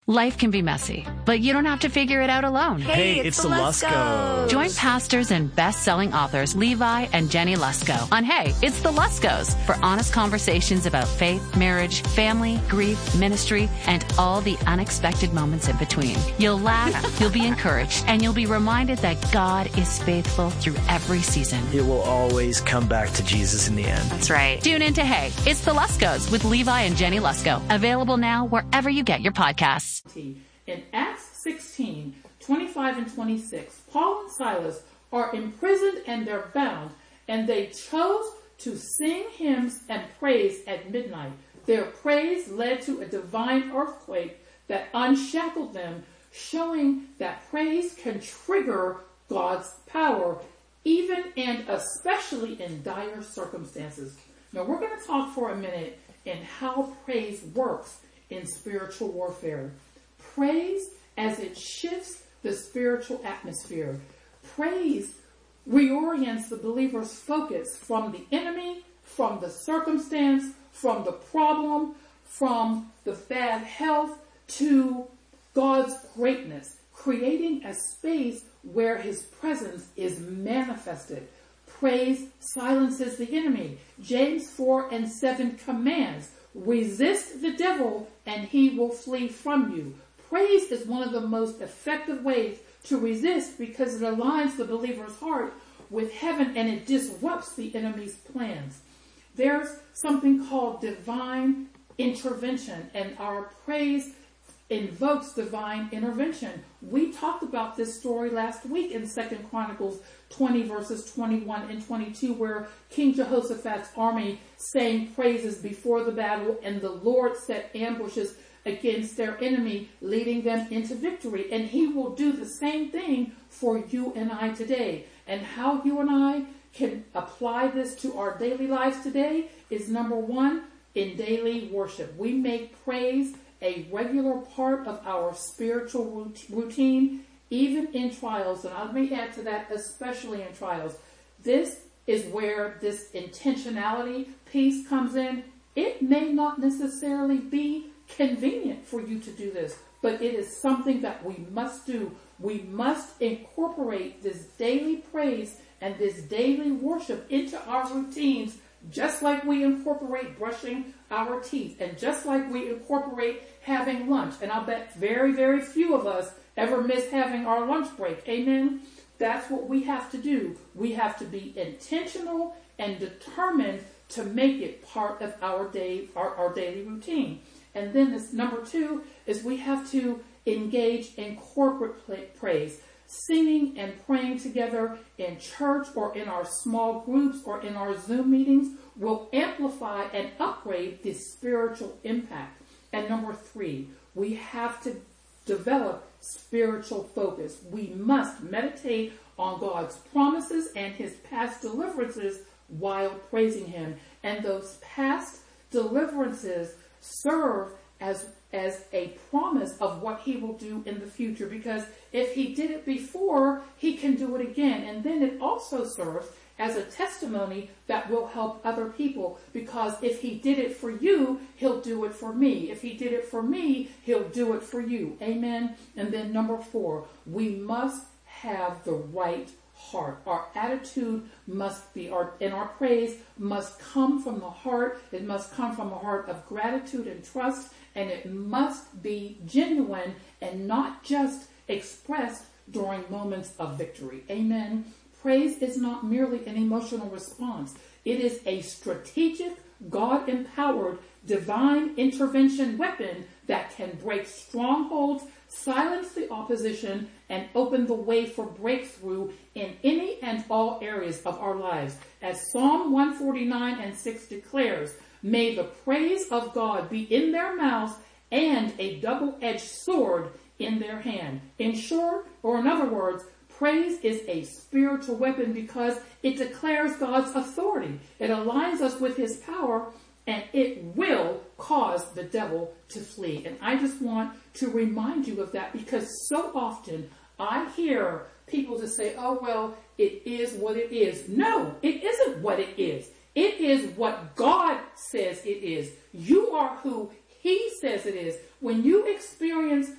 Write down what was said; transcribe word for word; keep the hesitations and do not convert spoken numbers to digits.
Life can be messy, but you don't have to figure it out alone. Hey, Hey, it's, it's the the Luskos. Join pastors and best-selling authors Levi and Jenny Lusko on Hey, It's the Luskos for honest conversations about faith, marriage, family, grief, ministry, and all the unexpected moments in between. You'll laugh, you'll be encouraged, and you'll be reminded that God is faithful through every season. It will always come back to Jesus in the end. That's right. Tune in to Hey, It's the Luskos with Levi and Jenny Lusko. Available now wherever you get your podcasts. In Acts sixteen, twenty-five and twenty-six, Paul and Silas are imprisoned and they're bound, and they chose to sing hymns and praise at midnight. Their praise led to a divine earthquake that unshackled them, showing that praise can trigger God's power, even and especially in dire circumstances. Now we're going to talk for a minute in how praise works in spiritual warfare. Praise as it shifts the spiritual atmosphere. Praise reorients the believer's focus from the enemy, from the circumstance, from the problem, from the bad health to God's greatness, creating a space where his presence is manifested. Praise silences the enemy. James four and seven commands, resist the devil and he will flee from you. Praise is one of the most effective ways to resist because it aligns the believer's heart with heaven and it disrupts the enemy's plans. There's something called divine intervention, and our praise invokes divine intervention. We talked about this story last week in Second Chronicles twenty verses twenty-one and twenty-two, where King Jehoshaphat's army sang praises before the battle and the Lord set ambushes against their enemy, leading them into victory. And he will do the same thing for you and I today. And how you and I can apply this to our daily lives today is, number one, in daily worship. We make praise a regular part of our spiritual routine, even in trials. And I may add to that, especially in trials. This is where this intentionality piece comes in. It may not necessarily be convenient for you to do this, but it is something that we must do. We must incorporate this daily praise and this daily worship into our routines, just like we incorporate brushing our teeth and just like we incorporate having lunch. And I'll bet very, very few of us ever miss having our lunch break. Amen? That's what we have to do. We have to be intentional and determined to make it part of our day, our, our daily routine. And then this number two is we have to engage in corporate praise, singing and praying together in church or in our small groups or in our Zoom meetings will amplify and upgrade the spiritual impact. And number three, we have to develop spiritual focus. We must meditate on God's promises and his past deliverances while praising him. And those past deliverances serve as as a promise of what he will do in the future, because if he did it before, he can do it again. And then it also serves as a testimony that will help other people, because if he did it for you, he'll do it for me. If he did it for me, he'll do it for you. Amen. And then number four, we must have the right heart. Our attitude must be, our, and our praise must come from the heart. It must come from a heart of gratitude and trust, and it must be genuine and not just expressed during moments of victory. Amen. Praise is not merely an emotional response. It is a strategic, God-empowered, divine intervention weapon that can break strongholds, silence the opposition, and open the way for breakthrough in any and all areas of our lives. As Psalm one forty-nine and six declares, may the praise of God be in their mouths and a double-edged sword in their hand. In short, or in other words, praise is a spiritual weapon because it declares God's authority. It aligns us with his power, and it will cause the devil to flee. And I just want to remind you of that, because so often I hear people just say, oh, well, it is what it is. No, it isn't what it is. It is what God says it is. You are who he says it is. When you experience